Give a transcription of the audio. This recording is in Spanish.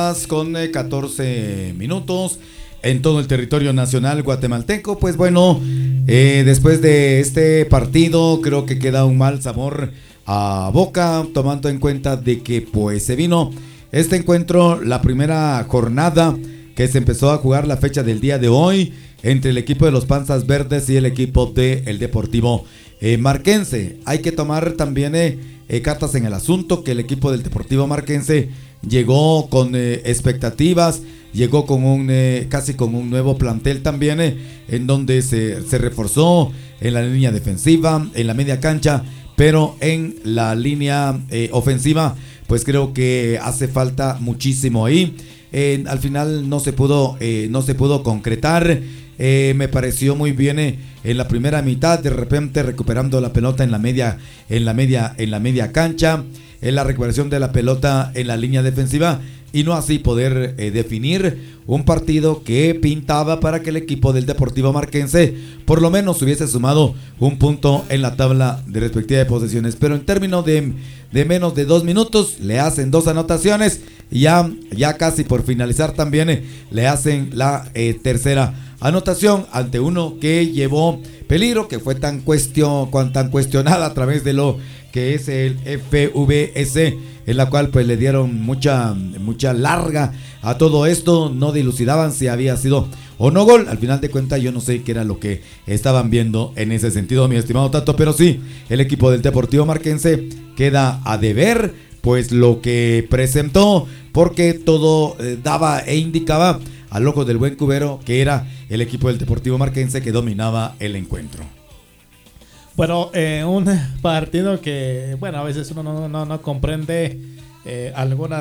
Con 14 minutos en todo el territorio nacional guatemalteco. Pues bueno, después de este partido creo que queda un mal sabor a boca, tomando en cuenta de que pues se vino este encuentro, la primera jornada que se empezó a jugar la fecha del día de hoy entre el equipo de los Panzas Verdes y el equipo del Deportivo Marquense. Hay que tomar también cartas en el asunto, que el equipo del Deportivo Marquense llegó con expectativas, llegó con casi con un nuevo plantel también, en donde se reforzó en la línea defensiva, en la media cancha, pero en la línea ofensiva pues creo que hace falta muchísimo ahí. Al final no se pudo concretar. Me pareció muy bien en la primera mitad, de repente recuperando la pelota en la media cancha, en la recuperación de la pelota en la línea defensiva, y no así poder definir un partido que pintaba para que el equipo del Deportivo Marquense por lo menos hubiese sumado un punto en la tabla de respectiva de posiciones. Pero en términos de menos de 2 minutos le hacen 2 anotaciones y ya casi por finalizar también le hacen la tercera anotación ante uno que llevó peligro, que fue tan cuestionada a través de lo que es el FVS, en la cual pues le dieron mucha larga a todo esto, no dilucidaban si había sido o no gol. Al final de cuentas yo no sé qué era lo que estaban viendo en ese sentido, mi estimado Tato, pero sí, el equipo del Deportivo Marquense queda a deber pues lo que presentó, porque todo daba e indicaba al ojo del buen cubero que era el equipo del Deportivo Marquense que dominaba el encuentro. Bueno, un partido que, bueno, a veces uno no comprende algunas